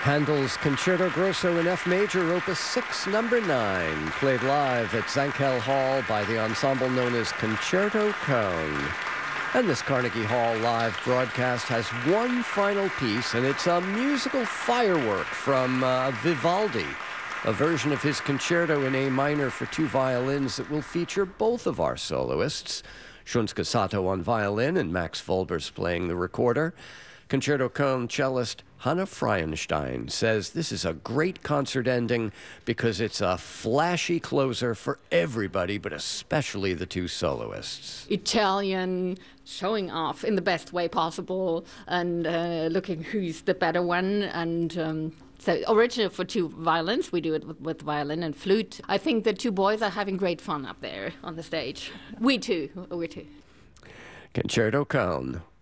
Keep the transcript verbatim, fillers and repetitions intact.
Handel's Concerto Grosso in F major, Opus six, number nine, played live at Zankel Hall by the ensemble known as Concerto Cone. And this Carnegie Hall live broadcast has one final piece, and it's a musical firework from uh, Vivaldi, a version of his concerto in A minor for two violins that will feature both of our soloists, Shunsuke Sato on violin and Max Volbers playing the recorder. Concerto Cone cellist Hanne Freienstein says this is a great concert ending because it's a flashy closer for everybody, but especially the two soloists. Italian, showing off in the best way possible, and uh, looking who's the better one. And um, so original for two violins, we do it with, with violin and flute. I think the two boys are having great fun up there on the stage. We too, we too. Concerto Cone.